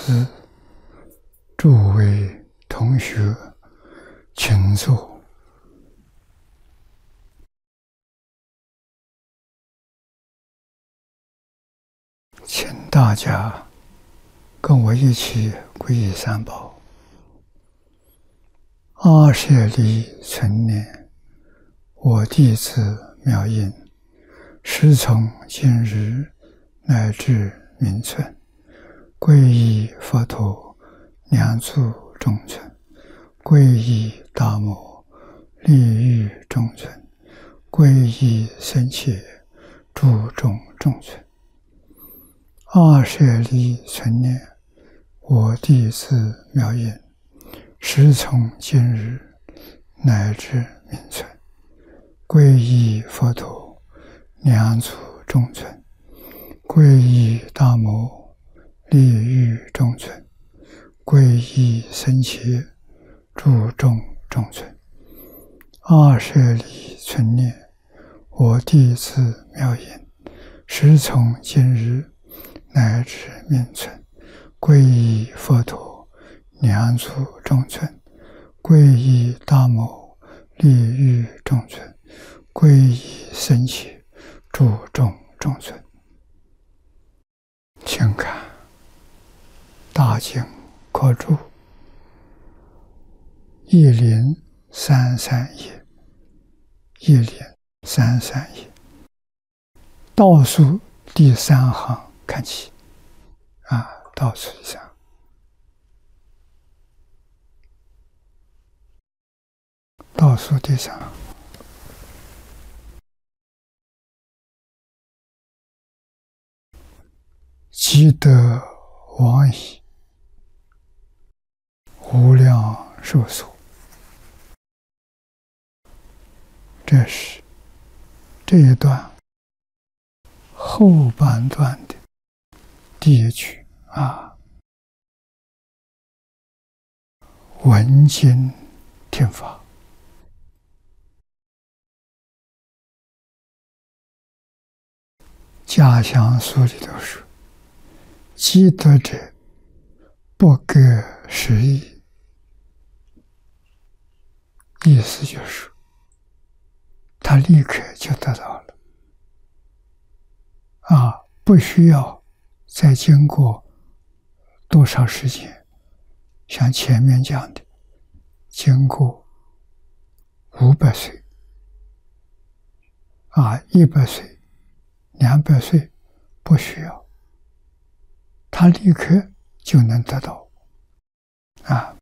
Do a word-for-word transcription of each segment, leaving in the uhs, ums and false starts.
师、诸位同学，请坐。请大家跟我一起皈依三宝。阿舍利存念，我弟子妙音，师从今日乃至明存，皈依佛陀，两足中尊；皈依大摩，利欲中尊；皈依僧伽，注重中尊。阿舍利存念，我弟子妙音，师从今日乃至明存，皈依佛陀，两足中尊；皈依大摩，利欲中尊；皈依僧伽，注重中尊。阿舍利存念，我弟子妙音，师从今日乃至明存，皈依佛陀，两足中尊；皈依大摩，利欲中尊；皈依僧伽，注重中尊。请看大经科注一零三三页，一零三三页倒数第三行看起啊，倒数第三行。倒数第三行，积德往矣，无量寿所。这是这一段后半段的第一句啊，闻经听法。家详书里头说，积德者不隔时宜，意思就是他立刻就得到了啊，不需要再经过多少时间，像前面讲的经过五百岁啊，一百岁两百岁不需要，他立刻就能得到啊。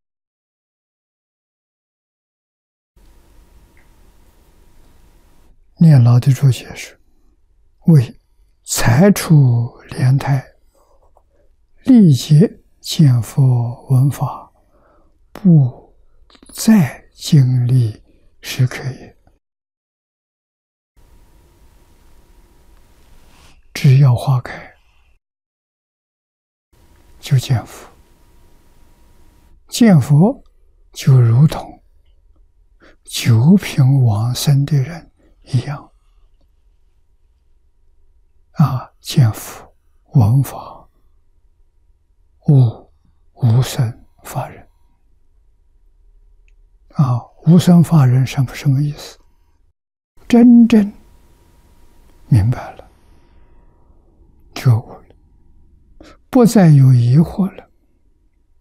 念老的注解是：为才出莲台，历劫见佛闻法，不再经历时刻也。只要花开，就见佛。见佛就如同九品往生的人一样啊，见佛闻法，悟无生法忍啊。无生法忍什么什么意思？真正明白了，觉悟了，不再有疑惑了，